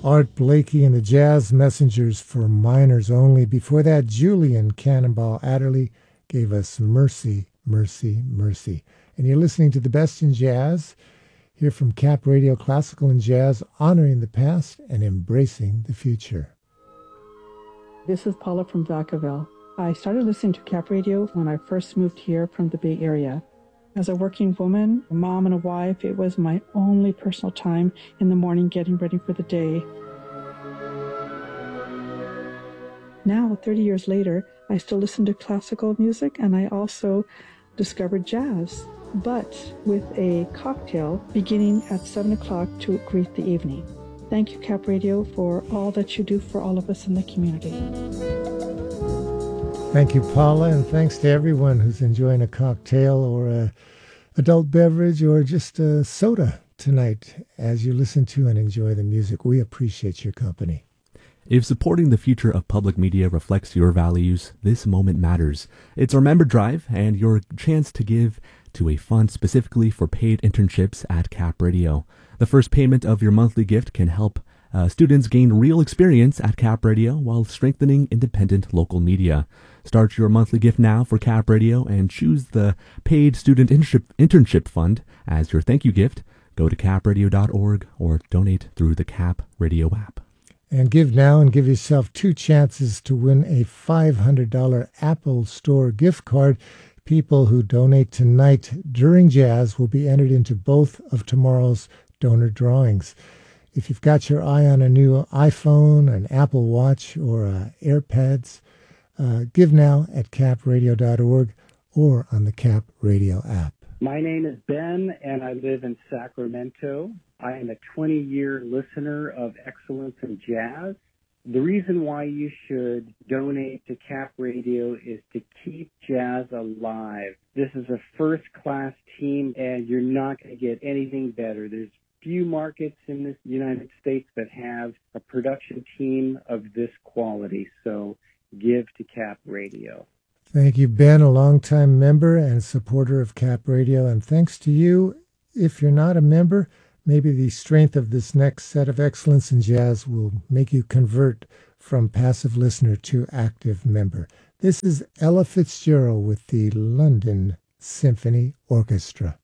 Art Blakey and the Jazz Messengers for Minors Only. Before that, Julian Cannonball Adderley gave us Mercy, Mercy, Mercy. And you're listening to The Best in Jazz, here from Cap Radio Classical and Jazz, honoring the past and embracing the future. This is Paula from Vacaville. I started listening to Cap Radio when I first moved here from the Bay Area. As a working woman, a mom and a wife, it was my only personal time in the morning getting ready for the day. Now, 30 years later, I still listen to classical music, and I also discovered jazz, but with a cocktail beginning at 7 o'clock to greet the evening. Thank you, Cap Radio, for all that you do for all of us in the community. Thank you, Paula, and thanks to everyone who's enjoying a cocktail or a adult beverage or just a soda tonight as you listen to and enjoy the music. We appreciate your company. If supporting the future of public media reflects your values, this moment matters. It's our member drive and your chance to give to a fund specifically for paid internships at Cap Radio. The first payment of your monthly gift can help students gain real experience at Cap Radio while strengthening independent local media. Start your monthly gift now for Cap Radio and choose the paid student internship fund as your thank you gift. Go to capradio.org or donate through the Cap Radio app. And give now and give yourself 2 chances to win a $500 Apple Store gift card. People who donate tonight during jazz will be entered into both of tomorrow's donor drawings. If you've got your eye on a new iPhone, an Apple Watch, or AirPods, give now at capradio.org or on the Cap Radio app. My name is Ben, and I live in Sacramento. I am a 20-year listener of Excellence in Jazz. The reason why you should donate to Cap Radio is to keep jazz alive. This is a first-class team, and you're not going to get anything better. There's few markets in the United States that have a production team of this quality, so give to Cap Radio. Thank you, Ben, a longtime member and supporter of Cap Radio, and thanks to you. If you're not a member, maybe the strength of this next set of Excellence in Jazz will make you convert from passive listener to active member. This is Ella Fitzgerald with the London Symphony Orchestra.